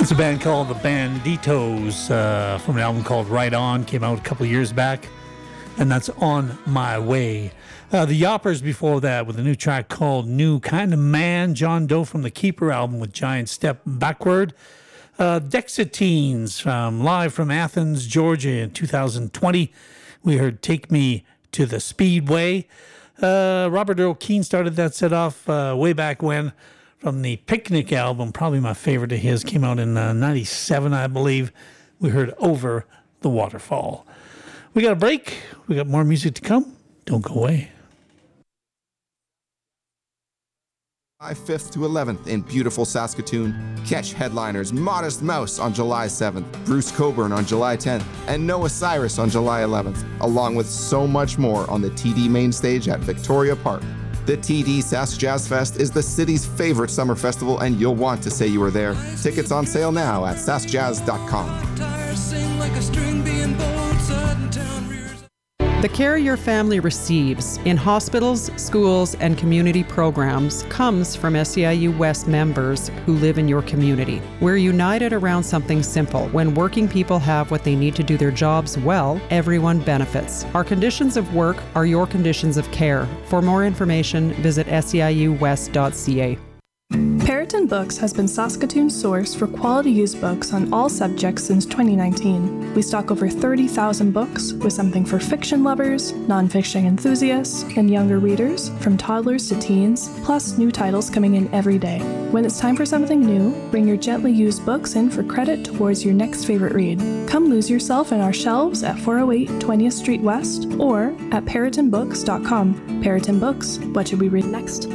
It's a band called the Banditos from an album called Right On. Came out a couple of years back, and that's On My Way. The Yoppers before that with a new track called New Kind of Man. John Doe from the Keeper album with Giant Step Backward. Dexatines live from Athens, Georgia in 2020. We heard Take Me to the Speedway. Robert Earl Keen started that set off way back when from the Picnic album. Probably my favorite of his. Came out in 97, I believe. We heard Over the Waterfall. We got a break. We got more music to come. Don't go away. July 5th to 11th in beautiful Saskatoon. Catch headliners Modest Mouse on July 7th, Bruce Coburn on July 10th, and Noah Cyrus on July 11th, along with so much more on the TD main stage at Victoria Park. The TD Sask Jazz Fest is the city's favorite summer festival, and you'll want to say you were there. Tickets on sale now at saskjazz.com. The care your family receives in hospitals, schools, and community programs comes from SEIU West members who live in your community. We're united around something simple. When working people have what they need to do their jobs well, everyone benefits. Our conditions of work are your conditions of care. For more information, visit seiuwest.ca. Periton Books has been Saskatoon's source for quality used books on all subjects since 2019. We stock over 30,000 books, with something for fiction lovers, nonfiction enthusiasts, and younger readers, from toddlers to teens, plus new titles coming in every day. When it's time for something new, bring your gently used books in for credit towards your next favorite read. Come lose yourself in our shelves at 408 20th Street West or at peritonbooks.com. Periton Books, what should we read next?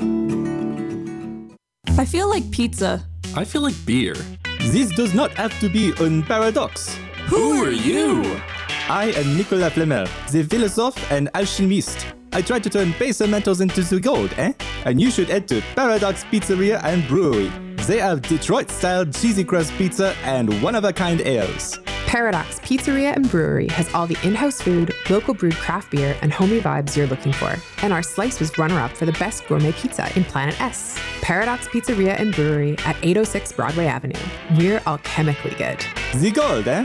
I feel like pizza. I feel like beer. This does not have to be a paradox. Who are you? I am Nicolas Flamel, the philosophe and alchemist. I try to turn base metals into the gold, eh? And you should head to Paradox Pizzeria and Brewery. They have Detroit-style cheesy crust pizza and one-of-a-kind ales. Paradox Pizzeria and Brewery has all the in-house food, local brewed craft beer, and homey vibes you're looking for. And our slice was runner-up for the best gourmet pizza in Planet S. Paradox Pizzeria and Brewery at 806 Broadway Avenue. We're alchemically good. The gold, eh?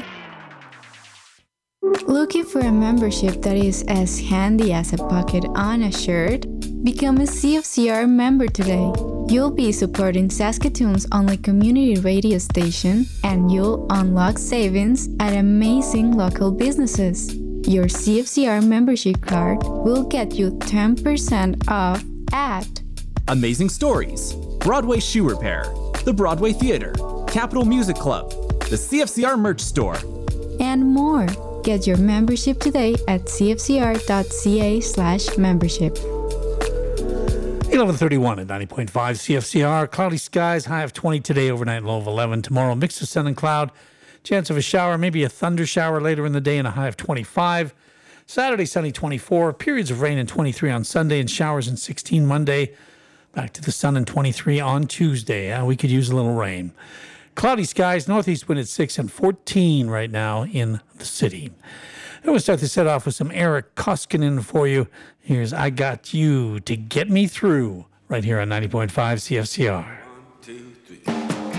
Looking for a membership that is as handy as a pocket on a shirt? Become a CFCR member today. You'll be supporting Saskatoon's only community radio station, and you'll unlock savings at amazing local businesses. Your CFCR membership card will get you 10% off at Amazing Stories, Broadway Shoe Repair, the Broadway Theater, Capitol Music Club, the CFCR merch store, and more. Get your membership today at cfcr.ca/membership. 11:31 at 90.5 CFCR. Cloudy skies, high of 20 today, overnight low of 11. Tomorrow, mix of sun and cloud. Chance of a shower, maybe a thunder shower later in the day, and a high of 25. Saturday, sunny 24. Periods of rain in 23 on Sunday, and showers in 16 Monday. Back to the sun in 23 on Tuesday. We could use a little rain. Cloudy skies, northeast wind at 6 and 14 right now in the city. I'm going to start the set off with some Eric Koskinen for you. Here's I Got You to Get Me Through right here on 90.5 CFCR.